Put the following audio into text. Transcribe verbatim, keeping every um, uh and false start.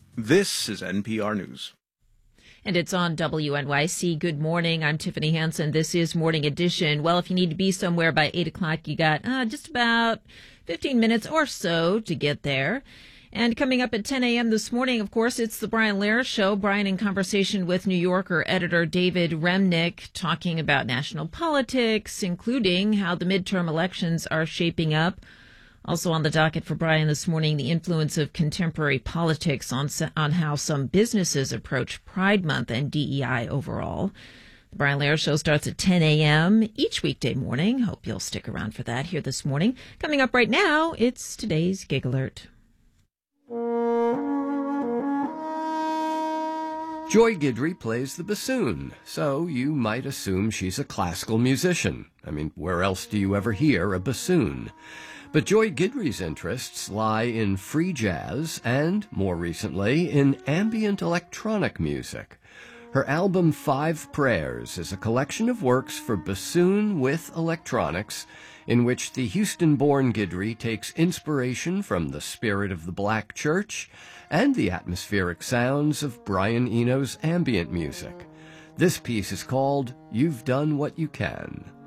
This is N P R News. And it's on W N Y C. Good morning. I'm Tiffany Hansen. This is Morning Edition. Well, if you need to be somewhere by eight o'clock, you got uh, just about fifteen minutes or so to get there. And coming up at ten a.m. this morning, of course, it's the Brian Lehrer Show. Brian in conversation with New Yorker editor David Remnick, talking about national politics, including how the midterm elections are shaping up. Also on the docket for Brian this morning, the influence of contemporary politics on on how some businesses approach Pride Month and D E I overall. The Brian Lehrer Show starts at ten a.m. each weekday morning. Hope you'll stick around for that here this morning. Coming up right now, it's today's Gig Alert. Joy Guidry plays the bassoon, so you might assume she's a classical musician. I mean, where else do you ever hear a bassoon? But Joy Guidry's interests lie in free jazz and, more recently, in ambient electronic music. Her album Five Prayers is a collection of works for bassoon with electronics, in which the Houston-born Guidry takes inspiration from the spirit of the Black Church and the atmospheric sounds of Brian Eno's ambient music. This piece is called You've Done What You Can.